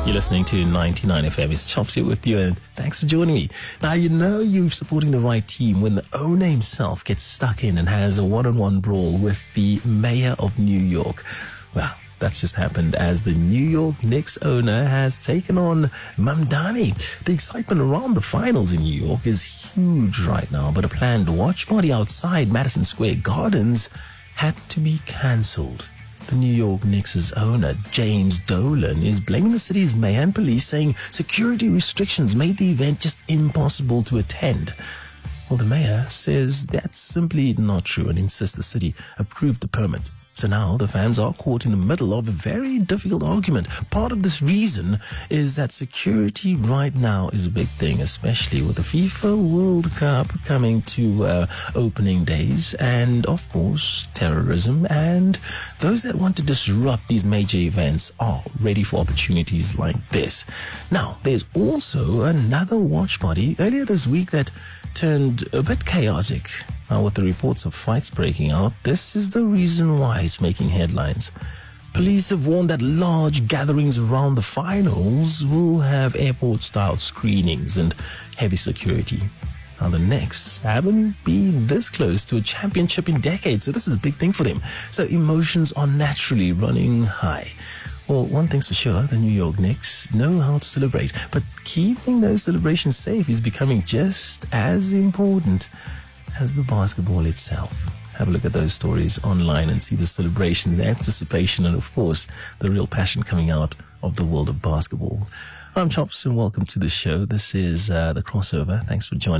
You're listening to 99 FM. It's Chops here with you, and thanks for joining me. Now, you know you're supporting the right team when the owner himself gets stuck in and has a one-on-one brawl with the mayor of New York. Well, that's just happened as the New York Knicks owner has taken on Mamdani. The excitement around the finals in New York is huge right now, but a planned watch party outside Madison Square Gardens had to be cancelled. The New York Knicks' owner, James Dolan, is blaming the city's mayor and police, saying security restrictions made the event just impossible to attend. Well, the mayor says that's simply not true and insists the city approved the permit. So now the fans are caught in the middle of a very difficult argument. Part of this reason is that security right now is a big thing, especially with the FIFA World Cup coming to opening days, and of course terrorism, and those that want to disrupt these major events are ready for opportunities like this. Now, there's also another watch party earlier this week that turned a bit chaotic. Now, with the reports of fights breaking out, this is the reason why it's making headlines. Police have warned that large gatherings around the finals will have airport-style screenings and heavy security. Now, the Knicks haven't been this close to a championship in decades, so this is a big thing for them. So emotions are naturally running high. Well, one thing's for sure, the New York Knicks know how to celebrate, but keeping those celebrations safe is becoming just as important as the basketball itself. Have a look at those stories online and see the celebrations, the anticipation, and of course, the real passion coming out of the world of basketball. I'm Chops and welcome to the show. This is The Crossover. Thanks for joining.